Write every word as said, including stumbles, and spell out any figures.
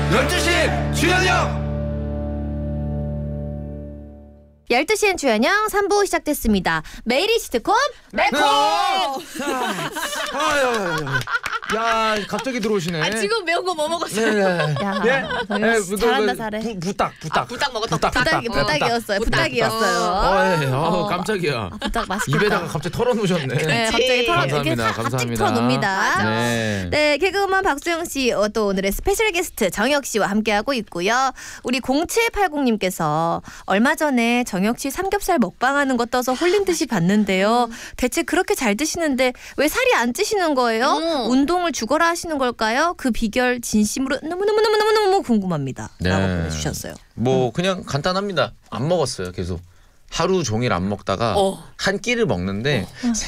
열두 시 주현영. 열두 시엔 주현영 삼 부 시작됐습니다. 매일이 시트콤 매콤. 야, 갑자기 들어오시네. 아, 지금 매운 거 뭐 먹었어요? 네. 야, 예? 네, 그, 잘한다 그, 잘해. 부, 부탁, 부탁. 아, 부탁 먹었다. 부탁, 부탁이 부탁, 부탁이었어요. 부탁이었어요. 어, 예. 어, 어. 깜짝이야. 부탁 맛있겠다. 입에다가 갑자기 털어놓으셨네. 네, 갑자기 털어 이렇게 감사합니다. 싹 갑자기 감사합니다. 털어놓습니다. 네. 네, 개그우먼 박수영 씨, 어, 또 오늘의 스페셜 게스트 정혁 씨와 함께하고 있고요. 우리 공칠팔공님께서 얼마 전에 정혁 씨 삼겹살 먹방하는 거 떠서 홀린 듯이 봤는데요. 대체 그렇게 잘 드시는데 왜 살이 안 찌시는 거예요? 음. 운동을 죽어라 하시는 걸까요? 그 비결 진심으로 너무너무너무너무 궁금합니다. 네. 라고 보내주셨어요. 뭐 그냥 간단합니다. 안 먹었어요. 계속. 하루 종일 안 먹다가 어. 한 끼를 먹는데